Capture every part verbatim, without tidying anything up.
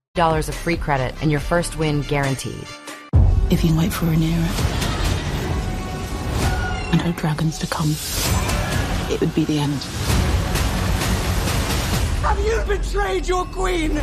dollars of free credit and your first win guaranteed. If you wait for Rhaenyra and her dragons to come, it would be the end. Have you betrayed your queen?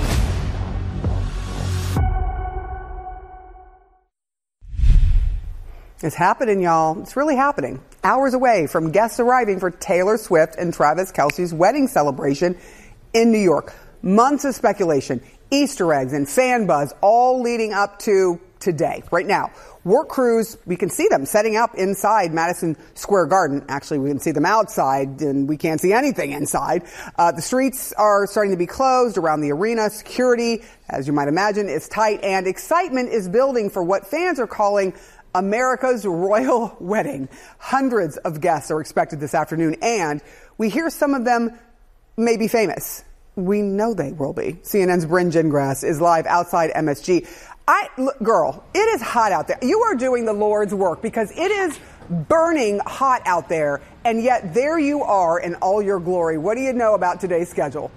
It's happening, y'all. It's really happening. Hours away from guests arriving for Taylor Swift and Travis Kelce's wedding celebration in New York. Months of speculation, Easter eggs, and fan buzz all leading up to today. Right now, work crews, we can see them setting up inside Madison Square Garden. Actually, we can see them outside, and we can't see anything inside. Uh, the streets are starting to be closed around the arena. Security, as you might imagine, is tight, and excitement is building for what fans are calling America's royal wedding. Hundreds of guests are expected this afternoon, and we hear some of them may be famous. We know they will be. C N N's Bryn Gingras is live outside M S G. I, look, girl, it is hot out there. You are doing the Lord's work because it is burning hot out there, and yet there you are in all your glory. What do you know about today's schedule?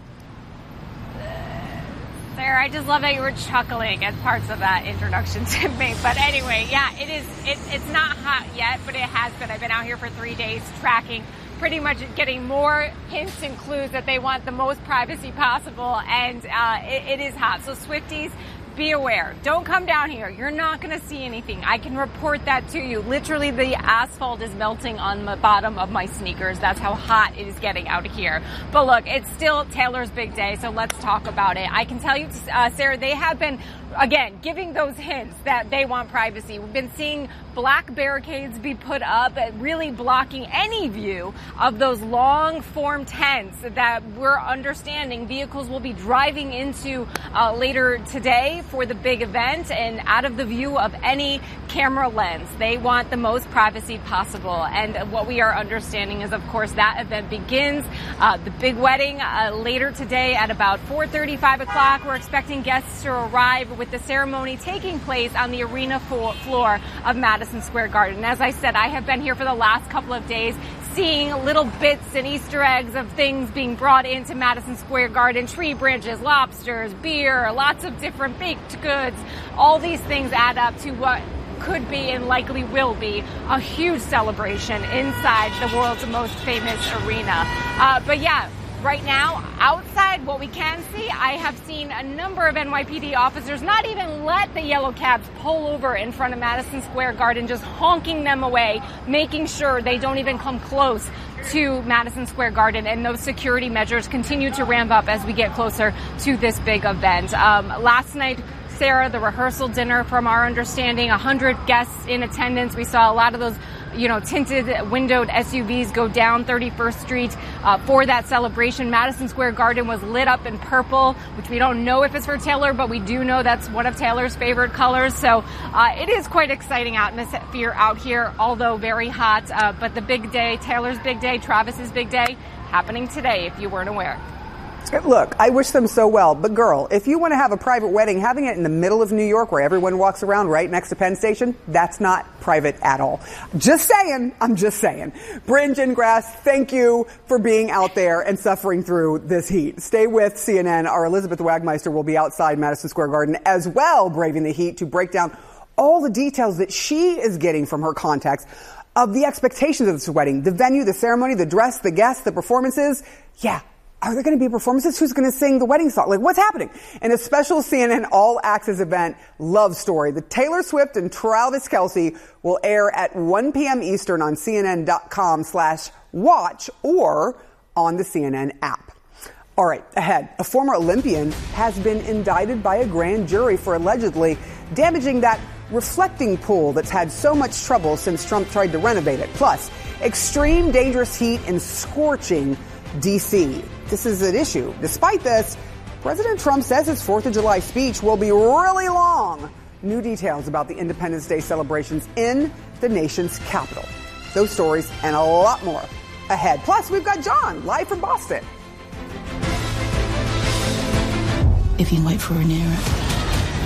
Sarah, I just love that you were chuckling at parts of that introduction to me. But anyway, yeah, it is. It, it's not hot yet, but it has been. I've been out here for three days tracking, pretty much getting more hints and clues that they want the most privacy possible, and uh, it, it is hot. So Swifties, be aware. Don't come down here. You're not going to see anything. I can report that to you. Literally, the asphalt is melting on the bottom of my sneakers. That's how hot it is getting out here. But look, it's still Taylor's big day, so let's talk about it. I can tell you, uh, Sarah, they have been, again, giving those hints that they want privacy. We've been seeing black barricades be put up, really blocking any view of those long form tents that we're understanding vehicles will be driving into uh, later today for the big event and out of the view of any camera lens. They want the most privacy possible. And what we are understanding is, of course, that event begins, uh, the big wedding uh, later today at about four thirty, five o'clock. We're expecting guests to arrive with the ceremony taking place on the arena floor of Madison Square Garden. As I said, I have been here for the last couple of days seeing little bits and Easter eggs of things being brought into Madison Square Garden, tree branches, lobsters, beer, lots of different baked goods. All these things add up to what could be and likely will be a huge celebration inside the world's most famous arena. Uh, but yeah, right now, outside, what we can see, I have seen a number of N Y P D officers not even let the yellow cabs pull over in front of Madison Square Garden, just honking them away, making sure they don't even come close to Madison Square Garden. And those security measures continue to ramp up as we get closer to this big event. Um, last night, Sarah, the rehearsal dinner, from our understanding, one hundred guests in attendance. We saw a lot of those, you know, tinted windowed S U Vs go down thirty-first Street uh, for that celebration. Madison Square Garden was lit up in purple, which we don't know if it's for Taylor, but we do know that's one of Taylor's favorite colors. So uh, it is quite exciting atmosphere out here, although very hot. Uh, but the big day, Taylor's big day, Travis's big day, happening today, if you weren't aware. Look, I wish them so well, but girl, if you want to have a private wedding, having it in the middle of New York where everyone walks around right next to Penn Station, that's not private at all. Just saying, I'm just saying. Bryn Gingras, thank you for being out there and suffering through this heat. Stay with C N N. Our Elizabeth Wagmeister will be outside Madison Square Garden as well, braving the heat to break down all the details that she is getting from her contacts of the expectations of this wedding, the venue, the ceremony, the dress, the guests, the performances. Yeah. Are there going to be performances? Who's going to sing the wedding song? Like, what's happening? In a special C N N All Access event, Love Story, the Taylor Swift and Travis Kelce will air at one p.m. Eastern on C N N dot com slash watch or on the C N N app. All right, ahead. A former Olympian has been indicted by a grand jury for allegedly damaging that reflecting pool that's had so much trouble since Trump tried to renovate it. Plus, extreme dangerous heat and scorching D C. This is an issue. Despite this, President Trump says his fourth of July speech will be really long. New details about the Independence Day celebrations in the nation's capital. Those stories and a lot more ahead. Plus, we've got John live from Boston. If you wait for Rhaenyra